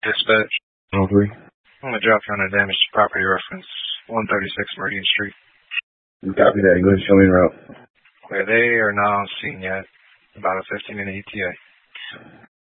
Dispatch. 103. I'm going to drop you on a damage to property reference, 136 Meridian Street. Copy that. Go ahead and show me the route. Where they are now on scene yet, about a 15-minute ETA.